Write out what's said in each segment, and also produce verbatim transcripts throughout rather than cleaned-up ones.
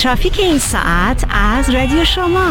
ترافیک این ساعت از رادیو شما.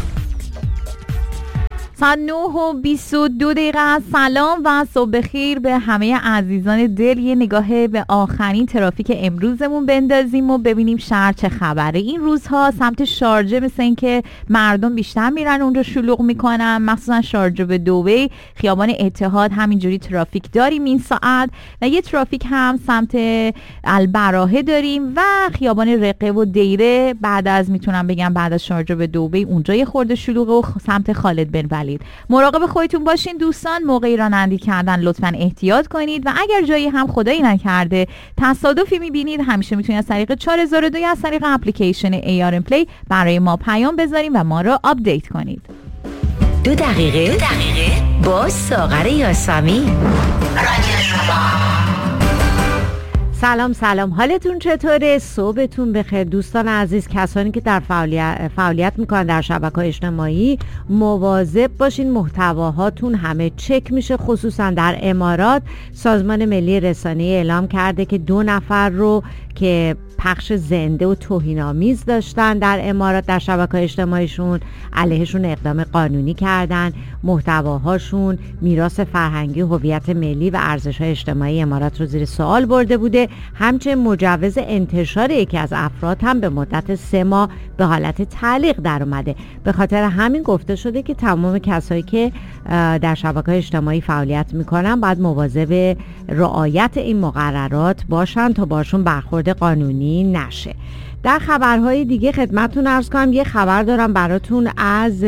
ساعت نه و بیست و دو دقیقه است. سلام و صبح بخیر به همه عزیزان دل. یه نگاه به آخرین ترافیک امروزمون بندازیم و ببینیم شهر چه خبره. این روزها سمت شارجه مثل این که مردم بیشتر میرن اونجا شلوغ میکنن، مخصوصا شارجه به دبی، خیابان اتحاد همینجوری ترافیک داریم این ساعت و یه ترافیک هم سمت البراهه داریم و خیابان رقه و دیره بعد از میتونم بگم بعد از شارجه به دبی اونجا یه خورده شلوغه و سمت خالد بن ولید. مراقب خودتون باشین دوستان. موقعی رانندگی کردن لطفاً احتیاط کنید و اگر جایی هم خدایی نکرده تصادفی میبینید همیشه میتونید از طریق چهار صفر دو از طریق اپلیکیشن ای آر ام پلی برای ما پیام بذاریم و ما رو آپدیت کنید. دو دقیقه دو دقیقه با ساغر یاسمین. سلام سلام، حالتون چطوره؟ صبحتون بخیر دوستان عزیز. کسانی که در فعالیت, فعالیت میکنن در شبکه‌های اجتماعی مواظب باشین، محتواهاتون همه چک میشه. خصوصا در امارات سازمان ملی رسانه‌ای اعلام کرده که دو نفر رو که پخش زنده و توهین‌آمیز داشتن در امارات در شبکه‌های اجتماعیشون علیهشون اقدام قانونی کردن. محتواهاشون میراث فرهنگی، هویت ملی و ارزش‌های اجتماعی امارات رو زیر سوال برده بوده. همچنین مجوز انتشار یکی از افراد هم به مدت سه ماه به حالت تعلیق در اومده. به خاطر همین گفته شده که تمام کسایی که در شبکه‌های اجتماعی فعالیت میکنن باید مواظب رعایت این مقررات باشن تا باشون برخورد قانونی نشه. در خبرهای دیگه خدمتتون عرض کنم یه خبر دارم براتون از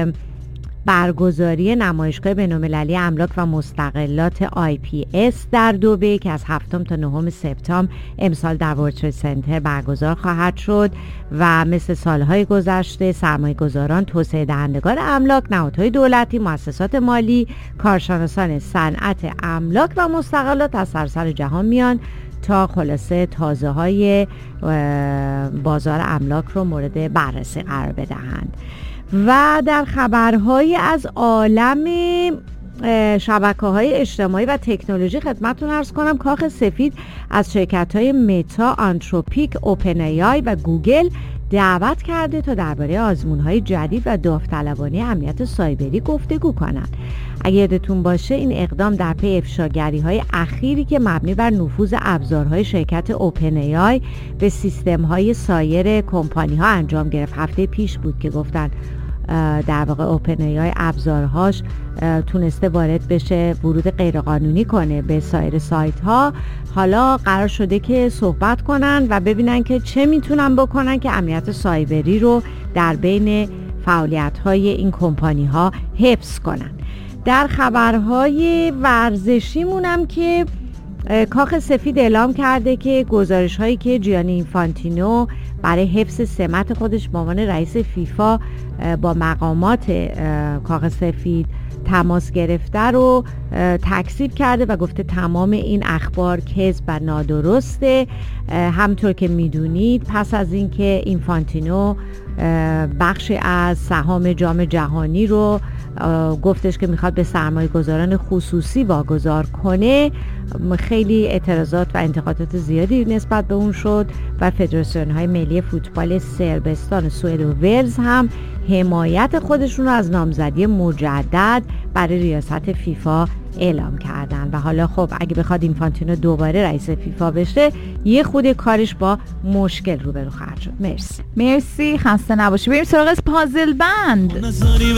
برگزاری نمایشگاه بین‌المللی املاک و مستغلات آی پی اس در دبی که از هفتم تا نهم سپتامبر امسال در ورلد ترید سنتر برگزار خواهد شد و مثل سالهای گذشته سرمایه‌گذاران، توسعه دهندگان املاک، نهادهای دولتی، مؤسسات مالی، کارشناسان صنعت املاک و مستغلات از سراسر جهان میان تا خلاصه تازه های بازار املاک رو مورد بررسی قرار بدهند. و در خبرهای از عالم شبکه‌های اجتماعی و تکنولوژی خدمتتون عرض کنم کاخ سفید از شرکت‌های متا، آنتروپیک، اوپن ای آی و گوگل دعوت کرده تا درباره آزمون‌های جدید و داوطلبانه امنیت سایبری گفتگو کنند. اگه یادتون باشه این اقدام در پی افشاگری‌های اخیری که مبنی بر نفوذ ابزارهای شرکت اوپن ای آی به سیستم‌های سایر کمپانی‌ها انجام گرفت. هفته پیش بود که گفتن در واقع اوپن ای آی ابزارهاش تونسته وارد بشه، ورود غیرقانونی کنه به سایر سایت ها. حالا قرار شده که صحبت کنن و ببینن که چه میتونن بکنن که امنیت سایبری رو در بین فعالیت های این کمپانی ها حفظ کنن. در خبرهای ورزشیمونم که کاخ سفید اعلام کرده که گزارش هایی که جیانی اینفانتینو برای حفظ سمت خودش به عنوان رئیس فیفا با مقامات کاخ سفید تماس گرفته رو تکذیب کرده و گفته تمام این اخبار کذب و نادرسته. همطور که میدونید پس از اینکه اینفانتینو بخشی از سهام جام جهانی رو گفتش که میخواد به سرمایه گذاران خصوصی واگذار کنه، خیلی اعتراضات و انتقادات زیادی نسبت به اون شد و فدراسیون های ملی فوتبال صربستان، سوئد و ولز هم حمایت خودشون رو از نامزدی مجدد برای ریاست فیفا اعلام کردن. و حالا خب اگه بخواد اینفانتینو دوباره رئیس فیفا بشه یه خود کارش با مشکل روبرو خواهد شد. مرسی مرسی، خسته نباشی. بریم سراغ پازل بند.